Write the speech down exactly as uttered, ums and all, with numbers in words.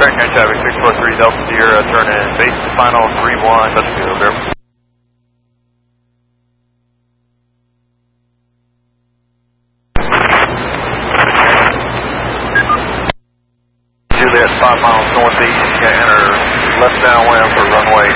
Crack nine traffic six four three Delta Sierra, turn in base to final three one, Touchfield, there. Juliet, five miles northeast, enter left downwind for runway